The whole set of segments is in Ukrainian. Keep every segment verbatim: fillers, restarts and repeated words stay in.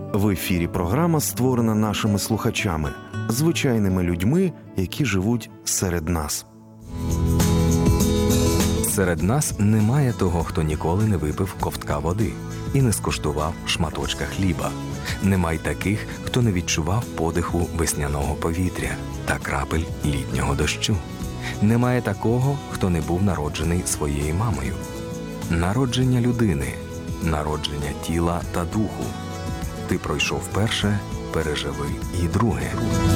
В ефірі програма створена нашими слухачами, звичайними людьми, які живуть серед нас. Серед нас немає того, хто ніколи не випив ковтка води і не скуштував шматочка хліба. Немає таких, хто не відчував подиху весняного повітря та крапель літнього дощу. Немає такого, хто не був народжений своєю мамою. Народження людини, народження тіла та духу. Ти пройшов перше, переживи і друге.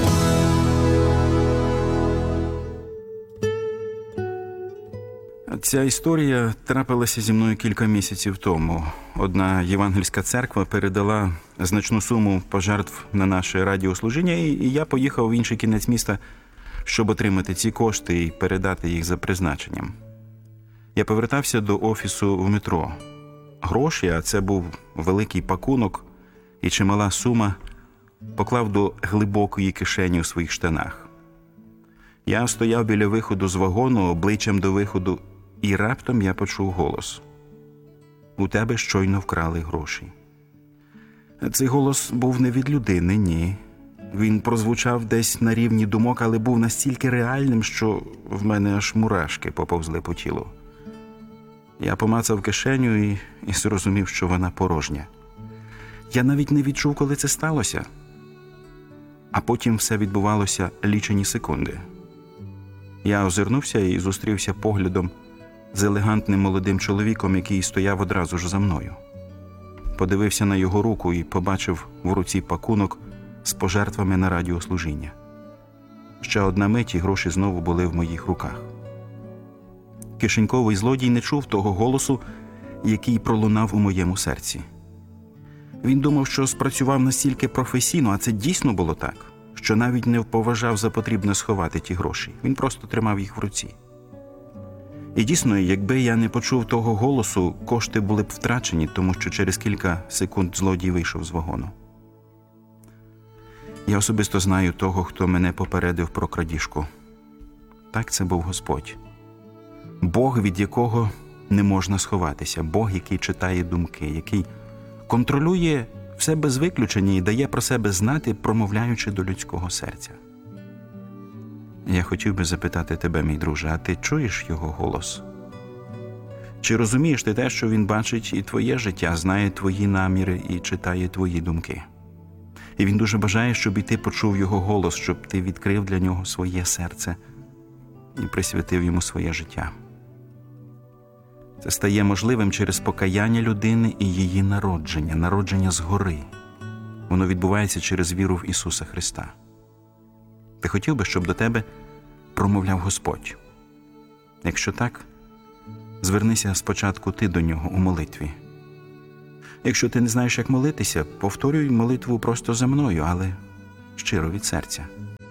Ця історія трапилася зі мною кілька місяців тому. Одна євангельська церква передала значну суму пожертв на наше радіослужіння, і я поїхав в інший кінець міста, щоб отримати ці кошти і передати їх за призначенням. Я повертався до офісу в метро. Гроші, а це був великий пакунок і чимала сума, поклав до глибокої кишені у своїх штанах. Я стояв біля виходу з вагону, обличчям до виходу, і раптом я почув голос. «У тебе щойно вкрали гроші». Цей голос був не від людини, ні. Він прозвучав десь на рівні думок, але був настільки реальним, що в мене аж мурашки поповзли по тілу. Я помацав кишеню і, і зрозумів, що вона порожня. Я навіть не відчув, коли це сталося. А потім все відбувалося лічені секунди. Я озирнувся і зустрівся поглядом з елегантним молодим чоловіком, який стояв одразу ж за мною. Подивився на його руку і побачив в руці пакунок з пожертвами на радіослужіння. Ще одна мить, і гроші знову були в моїх руках. Кишеньковий злодій не чув того голосу, який пролунав у моєму серці. Він думав, що спрацював настільки професійно, а це дійсно було так, що навіть не поважав за потрібне сховати ті гроші. Він просто тримав їх в руці. І дійсно, якби я не почув того голосу, кошти були б втрачені, тому що через кілька секунд злодій вийшов з вагону. Я особисто знаю того, хто мене попередив про крадіжку. Так, це був Господь. Бог, від якого не можна сховатися. Бог, який читає думки, який контролює все без виключення і дає про себе знати, промовляючи до людського серця. Я хотів би запитати тебе, мій друже, а ти чуєш його голос? Чи розумієш ти те, що він бачить і твоє життя, знає твої наміри і читає твої думки? І він дуже бажає, щоб і ти почув його голос, щоб ти відкрив для нього своє серце і присвятив йому своє життя. Це стає можливим через покаяння людини і її народження, народження згори. Воно відбувається через віру в Ісуса Христа. Ти хотів би, щоб до тебе промовляв Господь? Якщо так, звернися спочатку ти до Нього у молитві. Якщо ти не знаєш, як молитися, повторюй молитву просто за мною, але щиро від серця.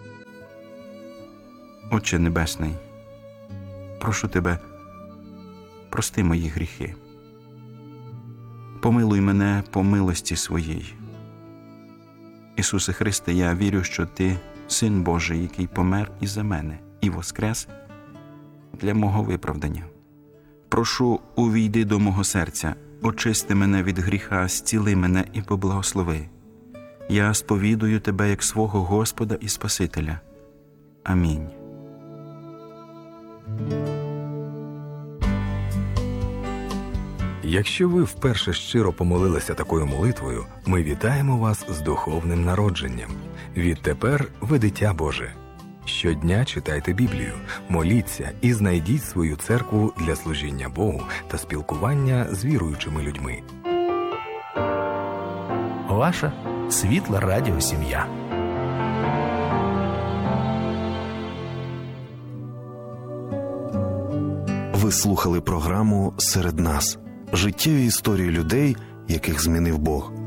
Отче Небесний, прошу Тебе, прости мої гріхи. Помилуй мене по милості Своїй. Ісусе Христе, я вірю, що Ти – Син Божий, який помер і за мене, і воскрес для мого виправдання. Прошу, увійди до мого серця, очисти мене від гріха, зціли мене і поблагослови. Я сповідую Тебе як свого Господа і Спасителя. Амінь. Якщо ви вперше щиро помолилися такою молитвою, ми вітаємо вас з духовним народженням. Відтепер ви дитя Боже. Щодня читайте Біблію, моліться і знайдіть свою церкву для служіння Богу та спілкування з віруючими людьми. Ваша світла радіосім'я. Ви слухали програму «Серед нас». Життєві історії людей, яких змінив Бог.